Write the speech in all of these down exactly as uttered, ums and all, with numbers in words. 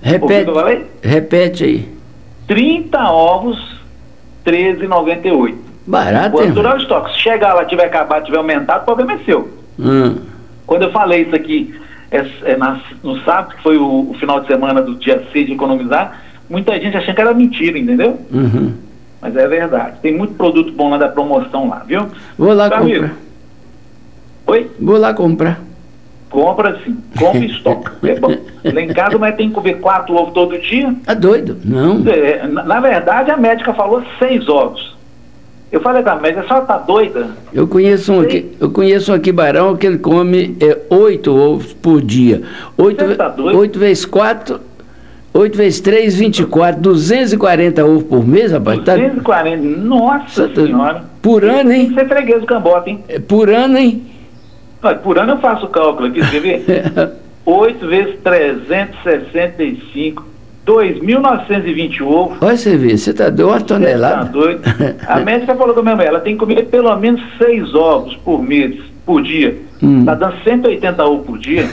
Repete, O que eu falei? repete aí. trinta ovos, treze reais e noventa e oito centavos. Barato, Quando hein? durar o estoque, se chegar lá, tiver acabado, tiver aumentado, o problema é seu. Hum. Quando eu falei isso aqui é, é na, no sábado, que foi o, o final de semana do dia seis de economizar, muita gente achando que era mentira, entendeu? Uhum. Mas é verdade. Tem muito produto bom lá da promoção lá, viu? Vou lá Meu comprar. amigo. Oi? Vou lá comprar. Compra sim. Compra e estoca. É bom. Lá em casa, mas tem que comer quatro ovos todo dia. Tá doido? Não. É, na, na verdade, a médica falou seis ovos. Eu falei da médica, a senhora tá doida? Eu conheço um aqui, eu conheço um aqui, Barão, que ele come é, oito ovos por dia. Oito, Você tá doido? oito vezes quatro, oito vezes três, vinte e quatro, duzentos e quarenta ovos por mês, rapaz. Tá, duzentos e quarenta. Nossa tá- senhora. por ano, Tem que hein? ser freguês do Cambota, hein? É por ano, hein? Olha, por ano eu faço o cálculo aqui, você vê? oito vezes trezentos e sessenta e cinco. dois mil novecentos e vinte ovos. Olha você vê, você tá doido, uma tonelada. Tá doido. A médica falou com a minha mãe, ela tem que comer pelo menos seis ovos por mês, por dia. Hum. Tá dando cento e oitenta ovos por dia.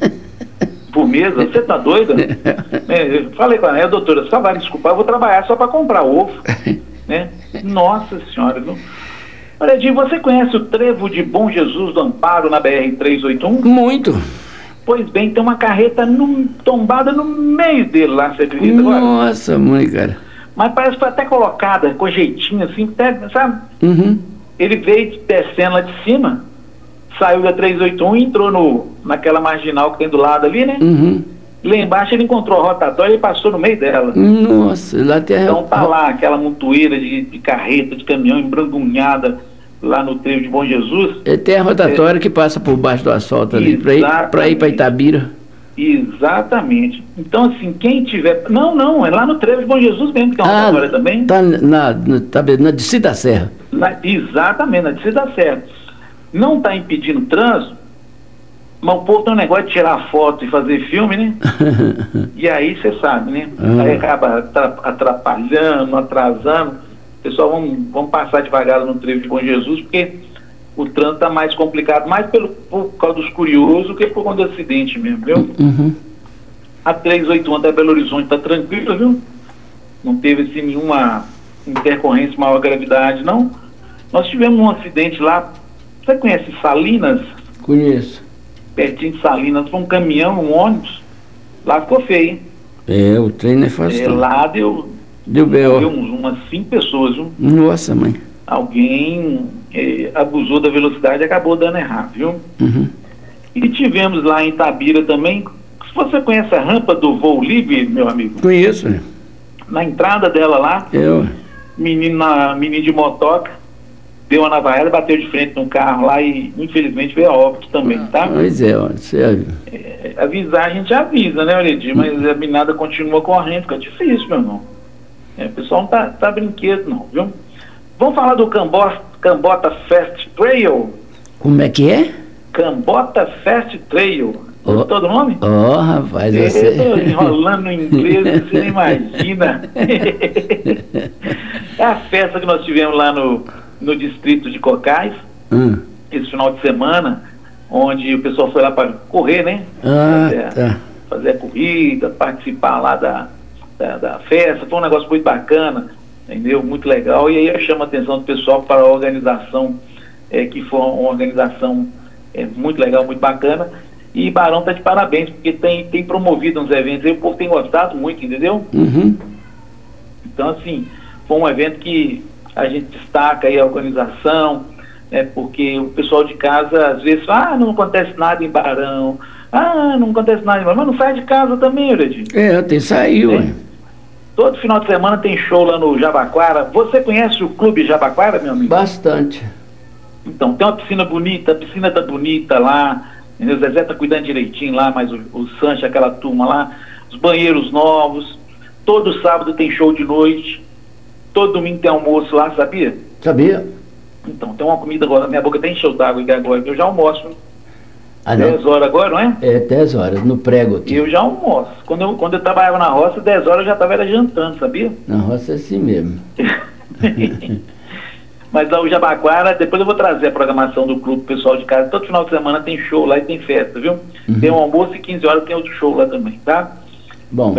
Por mês, você tá doida? É, eu falei com ela, é, doutora, só vai me desculpar, eu vou trabalhar só para comprar ovo. Né? Nossa senhora, viu? Olha, Edinho, você conhece o trevo de Bom Jesus do Amparo na B R trezentos e oitenta e um? Muito. Pois bem, tem uma carreta no, tombada no meio dele lá, você acredita agora? Nossa, mãe, cara. Mas parece que foi até colocada, com jeitinho assim, até, sabe? Uhum. Ele veio descendo lá de cima, saiu da trezentos e oitenta e um e entrou no, naquela marginal que tem do lado ali, né? Uhum. Lá embaixo ele encontrou a rotatória e passou no meio dela. Nossa, lá tem a... Então tá lá aquela montoeira de, de carreta, de caminhão embrandunhada lá no trevo de Bom Jesus. É, tem a rotatória é, que passa por baixo do asfalto ali, para ir, pra ir para Itabira. Exatamente. Então, assim, quem tiver... Não, não, é lá no trevo de Bom Jesus mesmo, que é uma ah, rotatória também. Tá na, na, tá na descida da serra. Na, exatamente, na descida da serra. Não está impedindo o trânsito, mas o povo tem um negócio de tirar foto e fazer filme, né? E aí você sabe, né? Ah. Aí acaba atrapalhando, atrasando. Pessoal, vamos, vamos passar devagar no trevo de Bom Jesus, porque o trânsito está mais complicado, mais pelo, por causa dos curiosos do que por conta do acidente mesmo, viu? Uhum. A trezentos e oitenta e um até Belo Horizonte está tranquila, viu? Não teve assim, nenhuma intercorrência de maior gravidade, não. Nós tivemos um acidente lá, você conhece Salinas? Conheço. Pertinho de Salinas, foi um caminhão, um ônibus, lá ficou feio, hein? É, o trem não é fácil. É, lá deu... Deu B O. Deu umas cinco pessoas, viu? Nossa, mãe. Alguém eh, abusou da velocidade e acabou dando errado, viu? Uhum. E tivemos lá em Itabira também, se você conhece a rampa do voo livre, meu amigo? Conheço, né? Na entrada dela lá, Eu. menino, na, menino de motoca, deu uma navaiada, bateu de frente no carro lá e infelizmente veio a óbito também, tá? Pois é, ó, você... É, avisar a gente avisa, né, Auredir? Mas a minada continua correndo, fica difícil, meu irmão. É, o pessoal não tá, tá brinquedo não, viu? Vamos falar do Cambota, Cambota Fast Trail? Como é que é? Cambota Fast Trail. Oh, todo o nome? Ó, oh, rapaz, eu você... tô enrolando em inglês, você não imagina. É a festa que nós tivemos lá no, no distrito de Cocais, hum. esse final de semana, onde o pessoal foi lá para correr, né? Ah, fazer, tá. fazer a corrida, participar lá da, da, da festa, foi um negócio muito bacana, entendeu? Muito legal, e aí eu chamo a atenção do pessoal para a organização, é, que foi uma organização é, muito legal, muito bacana. E Barão está de parabéns, porque tem, tem promovido uns eventos aí, o povo tem gostado muito, entendeu? Uhum. Então, assim, foi um evento que a gente destaca aí a organização, né, porque o pessoal de casa, às vezes, ah, não acontece nada em Barão, ah, não acontece nada em Barão, mas não sai de casa também, Euredir. É, tem saiu, é. Todo final de semana tem show lá no Jabaquara. Você conhece o Clube Jabaquara, meu amigo? Bastante. Então, tem uma piscina bonita, a piscina tá bonita lá, o Zezé tá cuidando direitinho lá, mas o, o Sancho, aquela turma lá, os banheiros novos, todo sábado tem show de noite, todo domingo tem almoço lá, sabia? Sabia. Então, tem uma comida agora, minha boca até encheu d'água agora, eu já almoço. Ah, dez horas agora, não é? É, dez horas, no prego aqui. Eu já almoço. Quando eu, quando eu trabalhava na roça, dez horas eu já estava jantando, sabia? Na roça é assim mesmo. Mas lá o Jabaquara, depois eu vou trazer a programação do clube pessoal de casa. Todo final de semana tem show lá e tem festa, viu? Uhum. Tem um almoço e quinze horas tem outro show lá também, tá? Bom.